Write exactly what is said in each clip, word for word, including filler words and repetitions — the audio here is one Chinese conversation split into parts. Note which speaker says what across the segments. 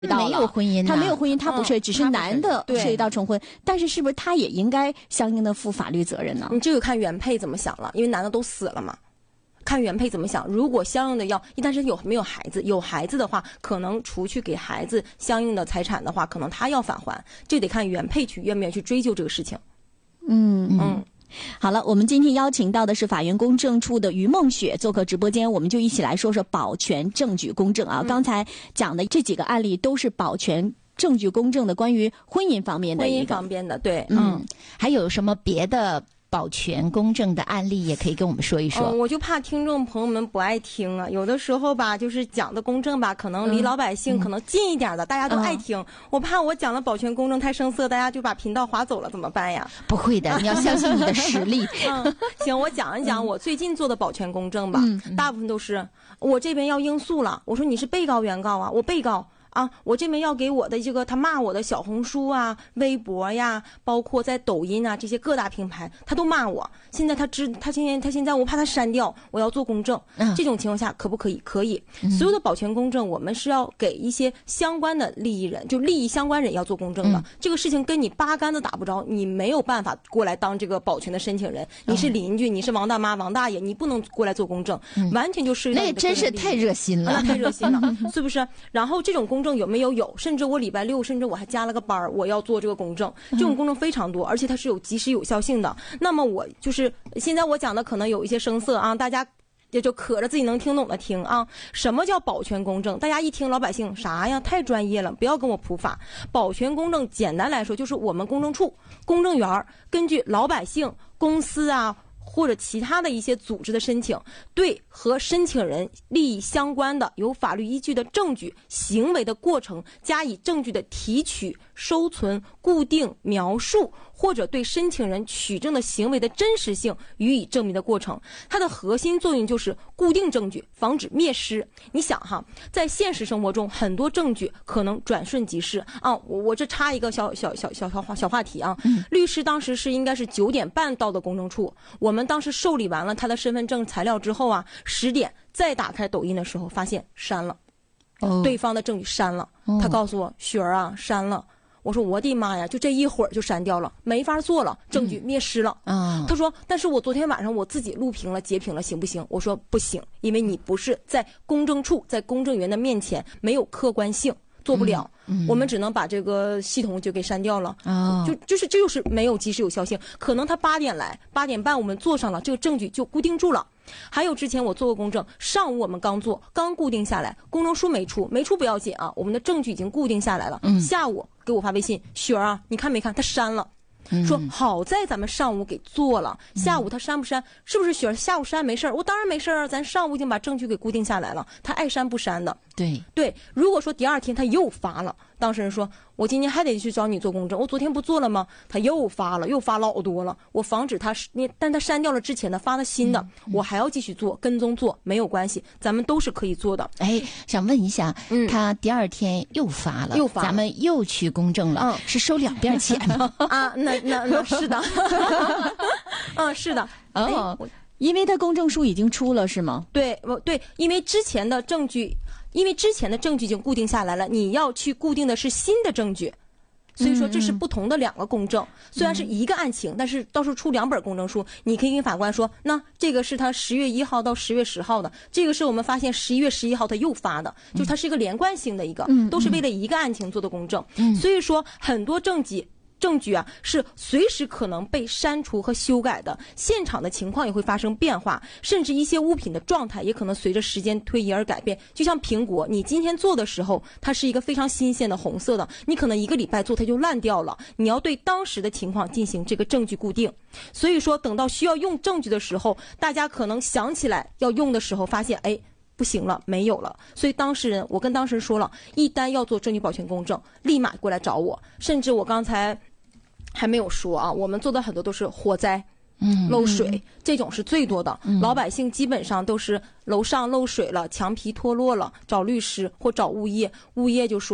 Speaker 1: 没有婚姻，
Speaker 2: 他没有婚姻，他不涉及，只是男的涉及到重婚，但是是不是他也应该相应的负法律责任呢？
Speaker 3: 你这个看原配怎么想了，因为男的都死了嘛。看原配怎么想，如果相应的要，但是有没有孩子，有孩子的话，可能除去给孩子相应的财产的话，可能他要返还，这得看原配去愿不愿意去追究这个事情。
Speaker 2: 嗯嗯。好了，我们今天邀请到的是法院公证处的于梦雪做客直播间，我们就一起来说说保全证据公证啊。嗯、刚才讲的这几个案例都是保全证据公证的关于婚姻方面的一个，
Speaker 3: 婚姻方面的，对，
Speaker 1: 嗯，嗯还有什么别的保全公证的案例也可以跟我们说一说。
Speaker 3: 嗯、我就怕听众朋友们不爱听啊，有的时候吧，就是讲的公证吧，可能离老百姓可能近一点的，嗯、大家都爱听。嗯、我怕我讲了保全公证太生涩，大家就把频道划走了，怎么办呀？
Speaker 1: 不会的，你要相信你的实力。
Speaker 3: 嗯，行，我讲一讲我最近做的保全公证吧，嗯、大部分都是我这边要应诉了，我说你是被告原告啊，我被告。啊，我这边要给我的这个他骂我的小红书啊、微博呀，包括在抖音啊这些各大平台，他都骂我。现在他知他现在他现在我怕他删掉，我要做公证。嗯、这种情况下可不可以？可以。嗯、所有的保全公证，我们是要给一些相关的利益人，就利益相关人要做公证的。嗯、这个事情跟你八竿子打不着，你没有办法过来当这个保全的申请人。你是邻居，你是王大妈、王大爷，你不能过来做公证，嗯、完全就是
Speaker 1: 那真是太热心了，
Speaker 3: 啊、太热心了，是不是？然后这种公证有没有？有，甚至我礼拜六，甚至我还加了个班我要做这个公证。这种公证非常多，而且它是有及时有效性的。那么我就是现在我讲的可能有一些生涩啊，大家也就可着自己能听懂的听啊。什么叫保全公证？大家一听老百姓啥呀？太专业了，不要跟我普法。保全公证简单来说就是我们公证处公证员根据老百姓、公司啊。或者其他的一些组织的申请，对和申请人利益相关的有法律依据的证据、行为的过程加以证据的提取、收存、固定、描述，或者对申请人取证的行为的真实性予以证明的过程。它的核心作用就是固定证据，防止灭失。你想哈，在现实生活中，很多证据可能转瞬即逝啊。我我这插一个小小小小小话小话题啊，嗯、律师当时是应该是九点半到的公证处，我们当时受理完了他的身份证材料之后啊，十点再打开抖音的时候，发现删了，哦、对方的证据删了。哦、他告诉我雪儿啊，删了。我说我的妈呀，就这一会儿就删掉了，没法做了，证据灭失了。嗯、他说，但是我昨天晚上我自己录屏了、截屏了，行不行？我说不行，因为你不是在公证处，在公证员的面前没有客观性。做不了，嗯嗯、我们只能把这个系统就给删掉了。哦、就就是这就是没有及时有效性。可能他八点来，八点半我们做上了，这个证据就固定住了。还有之前我做过公证，上午我们刚做，刚固定下来，公证书没出，没出不要紧啊，我们的证据已经固定下来了。嗯、下午给我发微信，雪儿啊，你看没看？他删了。说好在咱们上午给做了，下午他删不删？是不是雪儿下午删没事儿？我当然没事儿啊，咱上午已经把证据给固定下来了，他爱删不删的。
Speaker 1: 对
Speaker 3: 对，如果说第二天他又发了，当事人说我今天还得去找你做公证，我昨天不做了吗？他又发了，又发老多了，我防止他，你但他删掉了之前的发的新的，嗯、我还要继续做跟踪做，没有关系，咱们都是可以做的。
Speaker 1: 哎，想问一下，嗯、他第二天又发了，
Speaker 3: 又发了，
Speaker 1: 咱们又去公证了，嗯、是收两遍钱吗？
Speaker 3: 啊，那那那是的，嗯，是的，
Speaker 2: 哦。哎，因为他公证书已经出了是吗？
Speaker 3: 对，我对，因为之前的证据，因为之前的证据已经固定下来了，你要去固定的是新的证据，所以说这是不同的两个公证。嗯、虽然是一个案情，但是到时候出两本公证书，你可以跟法官说，那这个是他十月一号到十月十号的，这个是我们发现十一月十一号他又发的，嗯、就它是一个连贯性的一个，嗯、都是为了一个案情做的公证。嗯、所以说很多证据。证据啊是随时可能被删除和修改的，现场的情况也会发生变化，甚至一些物品的状态也可能随着时间推移而改变。就像苹果，你今天做的时候它是一个非常新鲜的红色的，你可能一个礼拜做它就烂掉了，你要对当时的情况进行这个证据固定。所以说等到需要用证据的时候，大家可能想起来要用的时候发现哎不行了，没有了。所以当事人，我跟当事人说了，一旦要做证据保全公证，立马过来找我。甚至我刚才还没有说啊，我们做的很多都是火灾、嗯，漏水，嗯、这种是最多的。嗯、老百姓基本上都是楼上漏水了，墙皮脱落了，找律师或找物业，物业就说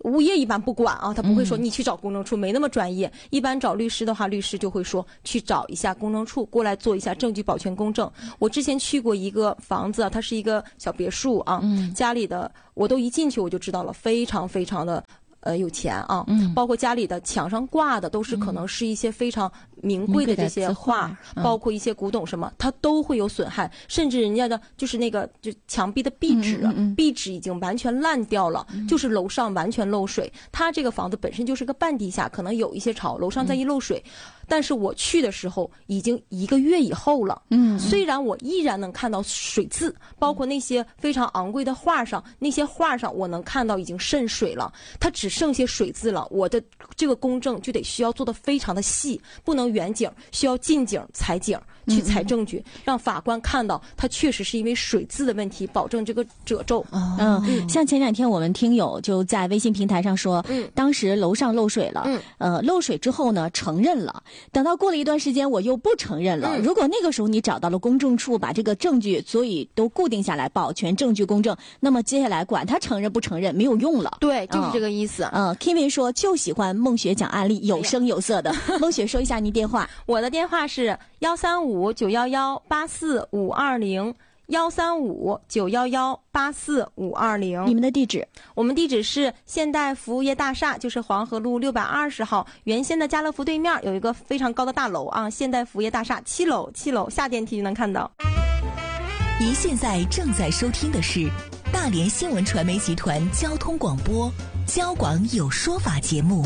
Speaker 3: 物业一般不管啊，他不会说你去找公证处，没那么专业。一般找律师的话，律师就会说去找一下公证处过来做一下证据保全公证。我之前去过一个房子，它是一个小别墅啊，家里的我都一进去我就知道了，非常非常的。呃，有钱啊，嗯，包括家里的墙上挂的都是可能是一些非常名贵的这些画，嗯、包括一些古董什么，它都会有损害，甚至人家的就是那个就墙壁的壁纸，嗯嗯嗯、壁纸已经完全烂掉了，嗯、就是楼上完全漏水。它这个房子本身就是个半地下，可能有一些潮，楼上再一漏水。嗯但是我去的时候已经一个月以后了，嗯，虽然我依然能看到水渍，包括那些非常昂贵的画上，那些画上我能看到已经渗水了，它只剩些水渍了。我的这个公证就得需要做得非常的细，不能远景，需要近景采景去采证据，嗯、让法官看到它确实是因为水渍的问题，保证这个褶皱。
Speaker 2: 嗯，嗯像前两天我们听友就在微信平台上说，嗯，当时楼上漏水了，嗯，呃，漏水之后呢，承认了。等到过了一段时间，我又不承认了。嗯、如果那个时候你找到了公证处，把这个证据所以都固定下来，保全证据公证，那么接下来管他承认不承认没有用了。
Speaker 3: 对，就是这个意思。
Speaker 2: 嗯 ，Kevin 说就喜欢孟雪讲案例，有声有色的。孟雪说一下你电话，
Speaker 3: 我的电话是幺三五九幺幺八四五二零。幺三五九幺幺八四五二零，
Speaker 2: 你们的地址？
Speaker 3: 我们地址是现代服务业大厦，就是黄河路六百二十号，原先的家乐福对面有一个非常高的大楼啊，现代服务业大厦七楼，七楼下电梯就能看到。
Speaker 4: 您现在正在收听的是大连新闻传媒集团交通广播交广有说法节目。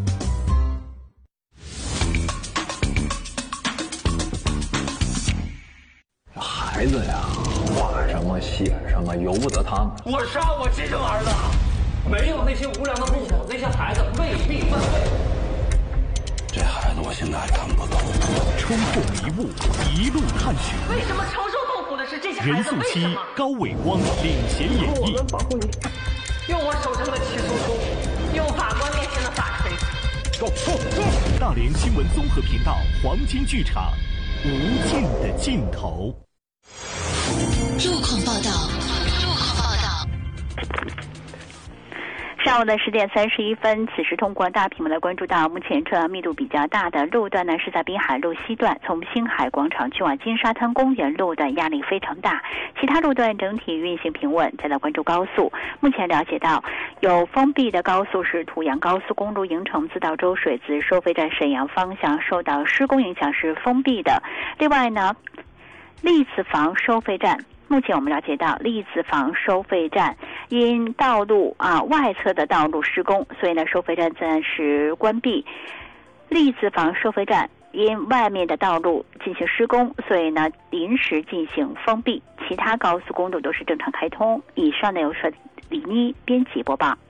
Speaker 5: 孩子呀，画什么写什么由不得他们。
Speaker 6: 我杀我亲生儿子，没有那些无良的父母，那些孩子未必犯罪。
Speaker 7: 这孩子我现在还看不懂。
Speaker 8: 冲破迷雾，一路探寻。
Speaker 6: 为什么承受痛苦的是这些孩子？
Speaker 8: 任素汐、高伟光领衔演绎。
Speaker 6: 我们保护你，用我手上的起诉书，用法官面前的法锤。
Speaker 8: Go go go！ 大连新闻综合频道黄金剧场，无尽的尽头。
Speaker 4: 路况报道，路况报道。
Speaker 9: 上午的十点三十一分，此时通过大屏幕来关注到，目前车辆密度比较大的路段呢是在滨海路西段，从星海广场去往金沙滩公园路段压力非常大，其他路段整体运行平稳。再来关注高速，目前了解到有封闭的高速是濮阳高速公路营城自到周水子收费站沈阳方向受到施工影响是封闭的。另外呢，栗子房收费站。目前我们了解到，栗子房收费站因道路啊外侧的道路施工，所以呢收费站暂时关闭。栗子房收费站因外面的道路进行施工，所以呢临时进行封闭。其他高速公路都是正常开通。以上内容是李妮编辑播报。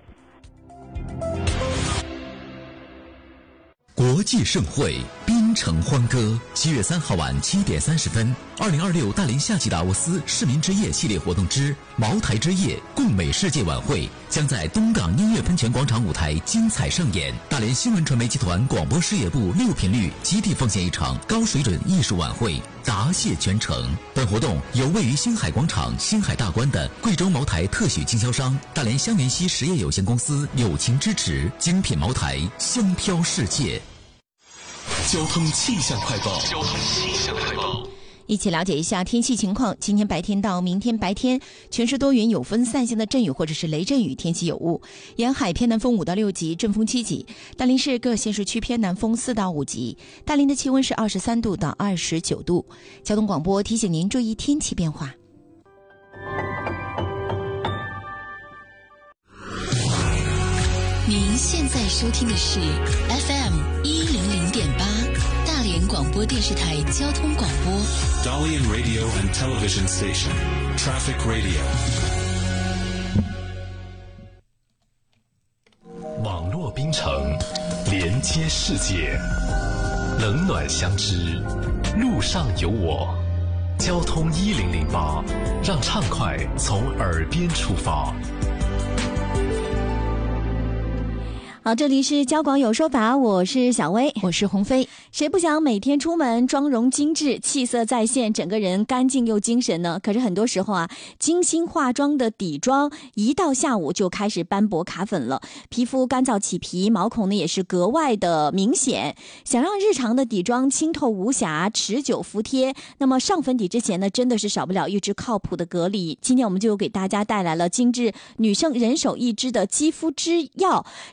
Speaker 10: 国际盛会，滨城欢歌，七月三号晚七点三十分，二零二六大连夏季达沃斯市民之夜系列活动之茅台之夜共美世界晚会将在东港音乐喷泉广场舞台精彩上演。大连新闻传媒集团广播事业部六频率集体奉献一场高水准艺术晚会，答谢全城。本活动由位于星海广场星海大观的贵州茅台特许经销商大连香橼溪实业有限公司友情支持，精品茅台，香飘世界。
Speaker 11: 交通气象快报，交通气象快报，
Speaker 1: 一起了解一下天气情况。今天白天到明天白天，全市多云，有分散性的阵雨或者是雷阵雨，天气有雾。沿海偏南风五到六级，阵风七级。大连市各县市区偏南风四到五级。大连的气温是二十三度到二十九度。交通广播提醒您注意天气变化。
Speaker 4: 您现在收听的是 F M 一零零点八，大连广播电视台交通广播。
Speaker 11: Dalian Radio and Television Station, Traffic Radio。网络冰城，连接世界，冷暖相知，路上有我。交通一零零八，让畅快从耳边出发。
Speaker 2: 好，这里是交广有说法，我是小薇，
Speaker 1: 我是鸿飞。
Speaker 2: 谁不想每天出门妆容精致，气色在线，整个人干净又精神呢？可是很多时候啊，精心化妆的底妆一到下午就开始斑驳卡粉了，皮肤干燥起皮，毛孔呢也是格外的明显。想让日常的底妆清透无瑕，持久服帖，那么上粉底之前呢，真的是少不了一支靠谱的蛤蜊。今天我们就给大家带来了精致女生人手一支的肌肤之钥，